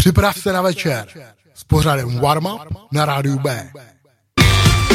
Připrav se na večer s pořadem Warm Up na rádiu B.